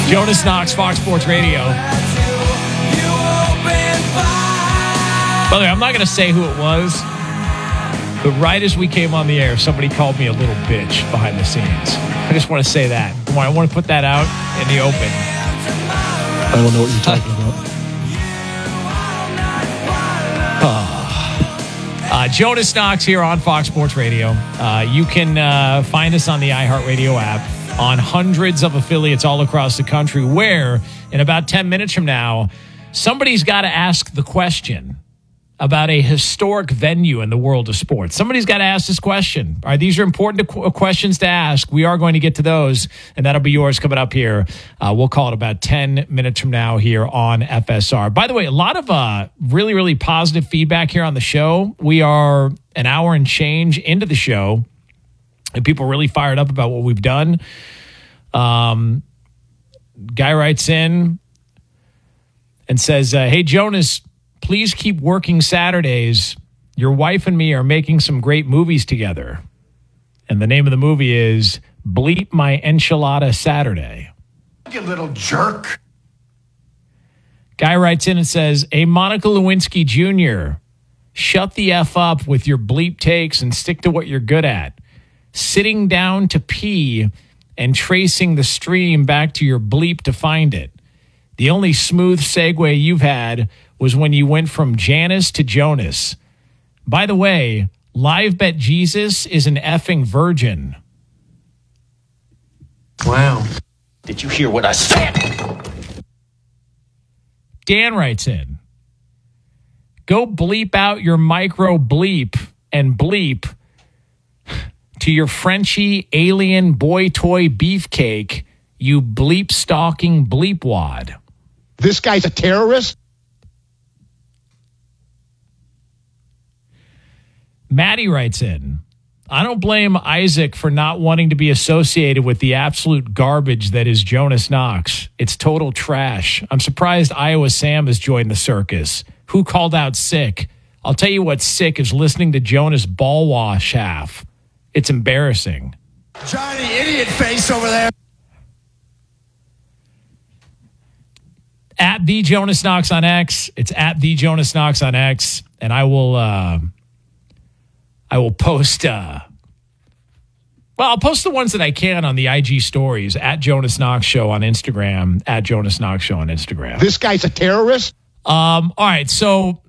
Jonas Knox, Fox Sports Radio. By the way, I'm not going to say who it was, but right as we came on the air, somebody called me a little bitch behind the scenes. I just want to say that. I want to put that out in the open. I don't know what you're talking about. Jonas Knox here on Fox Sports Radio. You can find us on the iHeartRadio app, on hundreds of affiliates all across the country, where in about 10 minutes from now, somebody's got to ask the question about a historic venue in the world of sports. Somebody's got to ask this question. All right, these are important questions to ask. We are going to get to those, and that'll be yours coming up here. We'll call it about 10 minutes from now here on FSR. By the way, a lot of really, really positive feedback here on the show. We are an hour and change into the show, and people are really fired up about what we've done. Guy writes in and says, hey, Jonas, please keep working Saturdays. Your wife and me are making some great movies together. And the name of the movie is Bleep My Enchilada Saturday. You little jerk. Guy writes in and says, hey, Monica Lewinsky Jr., shut the F up with your bleep takes and stick to what you're good at. Sitting down to pee and tracing the stream back to your bleep to find it. The only smooth segue you've had was when you went from Janice to Jonas. By the way, Live Bet Jesus is an effing virgin. Wow. Did you hear what I said? Dan writes in, go bleep out your micro bleep and bleep to your Frenchy alien boy toy beefcake, you bleep stalking bleepwad. This guy's a terrorist? Maddie writes in, I don't blame Isaac for not wanting to be associated with the absolute garbage that is Jonas Knox. It's total trash. I'm surprised Iowa Sam has joined the circus. Who called out sick? I'll tell you what's sick is listening to Jonas ball wash half. It's embarrassing. Johnny idiot face over there. At the Jonas Knox on X. It's at the Jonas Knox on X. And I will post, I'll post the ones that I can on the IG stories at Jonas Knox Show on Instagram, at Jonas Knox Show on Instagram. This guy's a terrorist? All right. So